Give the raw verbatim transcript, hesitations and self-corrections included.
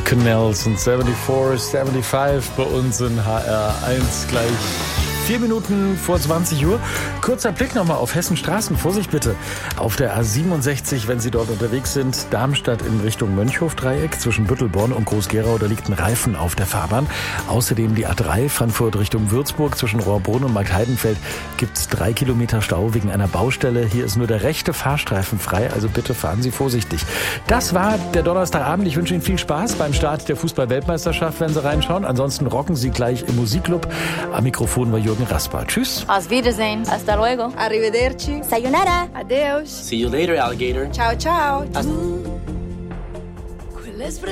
Canals und vierundsiebzig, fünfundsiebzig bei uns in H R eins gleich vier Minuten vor zwanzig Uhr. Kurzer Blick nochmal auf Hessen Straßen. Vorsicht bitte. Auf der A siebenundsechzig, wenn Sie dort unterwegs sind, Darmstadt in Richtung Mönchhof-Dreieck zwischen Büttelborn und Groß-Gerau, da liegt ein Reifen auf der Fahrbahn. Außerdem die A drei Frankfurt Richtung Würzburg zwischen Rohrbrunn und Marktheidenfeld gibt es drei Kilometer Stau wegen einer Baustelle. Hier ist nur der rechte Fahrstreifen frei, also bitte fahren Sie vorsichtig. Das war der Donnerstagabend. Ich wünsche Ihnen viel Spaß beim Start der Fußball-Weltmeisterschaft, wenn Sie reinschauen. Ansonsten rocken Sie gleich im Musikclub. Am Mikrofon war Jürgen Rasper. Tschüss. Auf Wiedersehen. Hasta luego. Arrivederci. Sayonara. Adeus. See you later, alligator. Ciao, ciao. Hasta-